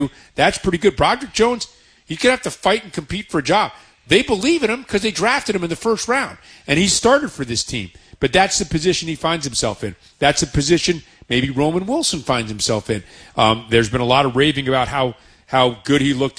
That's pretty good. Broderick Jones, he's going to have to fight and compete for a job. They believe in him because they drafted him in the first round, and he started for this team. But that's the position he finds himself in. That's a position maybe Roman Wilson finds himself in. There's been a lot of raving about how good he looked